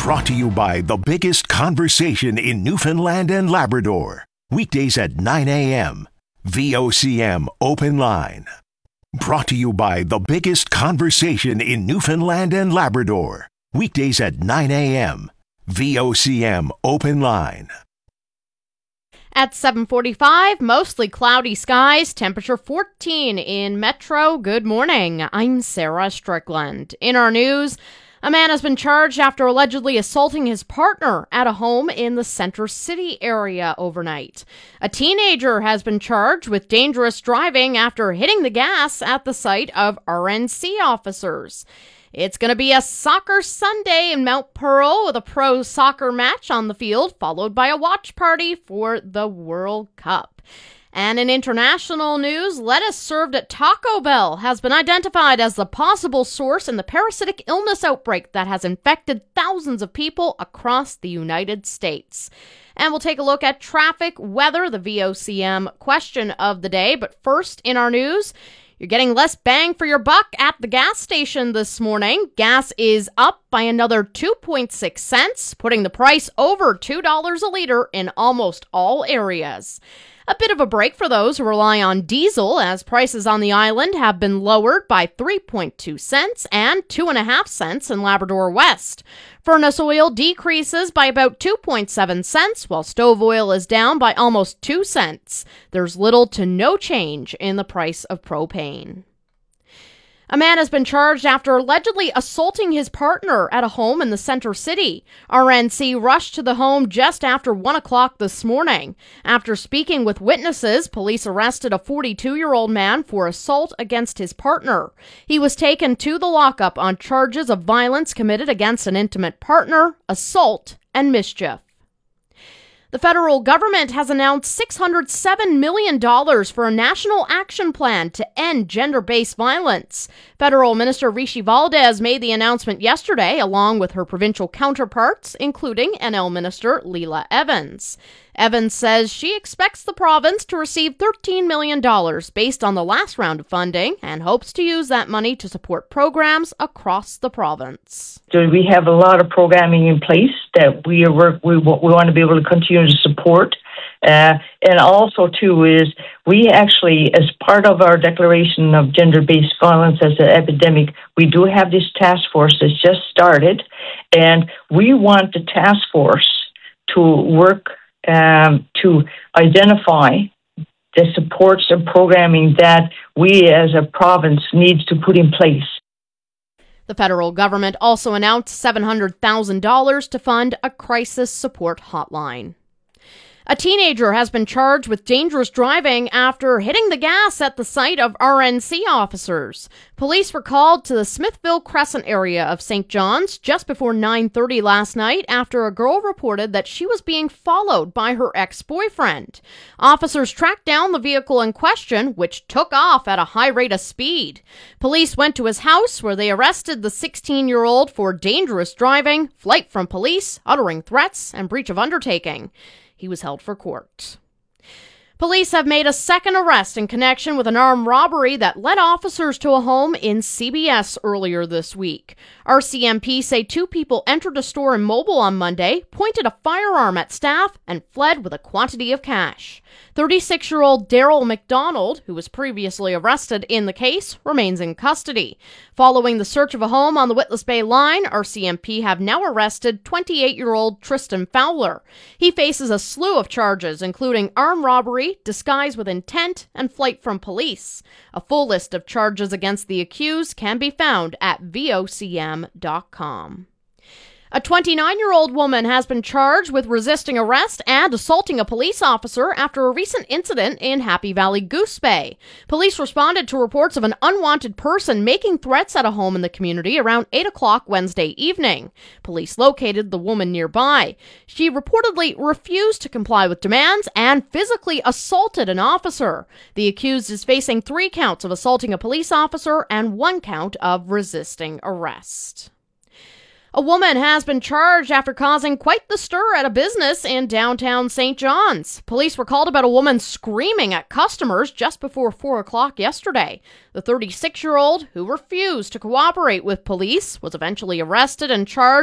Brought to you by the biggest conversation in Newfoundland and Labrador. Weekdays at 9 a.m. VOCM Open Line. Brought to you by the biggest conversation in Newfoundland and Labrador. Weekdays at 9 a.m. VOCM Open Line. At 7:45, mostly cloudy skies, temperature 14 in Metro. Good morning. I'm Sarah Strickland. In our news, a man has been charged after allegedly assaulting his partner at a home in the Center City area overnight. A teenager has been charged with dangerous driving after hitting the gas at the site of RNC officers. It's going to be a soccer Sunday in Mount Pearl with a pro soccer match on the field, followed by a watch party for the World Cup. And in international news, lettuce served at Taco Bell has been identified as the possible source in the parasitic illness outbreak that has infected thousands of people across the United States. And we'll take a look at traffic, weather, the VOCM question of the day. But first, in our news, you're getting less bang for your buck at the gas station this morning. Gas is up by another 2.6 cents, putting the price over $2 a liter in almost all areas. A bit of a break for those who rely on diesel, as prices on the island have been lowered by 3.2 cents and 2.5 cents in Labrador West. Furnace oil decreases by about 2.7 cents, while stove oil is down by almost 2 cents. There's little to no change in the price of propane. A man has been charged after allegedly assaulting his partner at a home in the Center City. RNC rushed to the home just after 1 o'clock this morning. After speaking with witnesses, police arrested a 42-year-old man for assault against his partner. He was taken to the lockup on charges of violence committed against an intimate partner, assault, and mischief. The federal government has announced $607 million for a national action plan to end gender-based violence. Federal Minister Rishi Valdez made the announcement yesterday, along with her provincial counterparts, including NL Minister Leela Evans. Evans says she expects the province to receive $13 million based on the last round of funding and hopes to use that money to support programs across the province. So we have a lot of programming in place that we want to be able to continue to support. And also, too, is we actually, as part of our declaration of gender-based violence as an epidemic, we do have this task force that's just started, and we want the task force to work to identify the supports and programming that we as a province needs to put in place. The federal government also announced $700,000 to fund a crisis support hotline. A teenager has been charged with dangerous driving after hitting the gas at the site of RNC officers. Police were called to the Smithville Crescent area of St. John's just before 9:30 last night after a girl reported that she was being followed by her ex-boyfriend. Officers tracked down the vehicle in question, which took off at a high rate of speed. Police went to his house where they arrested the 16-year-old for dangerous driving, flight from police, uttering threats, and breach of undertaking. He was held for court. Police have made a second arrest in connection with an armed robbery that led officers to a home in CBS earlier this week. RCMP say two people entered a store in Mobile on Monday, pointed a firearm at staff, and fled with a quantity of cash. 36-year-old Daryl McDonald, who was previously arrested in the case, remains in custody. Following the search of a home on the Witless Bay line, RCMP have now arrested 28-year-old Tristan Fowler. He faces a slew of charges, including armed robbery, disguise with intent, and flight from police. A full list of charges against the accused can be found at vocm.com. A 29-year-old woman has been charged with resisting arrest and assaulting a police officer after a recent incident in Happy Valley Goose Bay. Police responded to reports of an unwanted person making threats at a home in the community around 8 o'clock Wednesday evening. Police located the woman nearby. She reportedly refused to comply with demands and physically assaulted an officer. The accused is facing 3 counts of assaulting a police officer and 1 count of resisting arrest. A woman has been charged after causing quite the stir at a business in downtown St. John's. Police were called about a woman screaming at customers just before 4 o'clock yesterday. The 36-year-old, who refused to cooperate with police, was eventually arrested and charged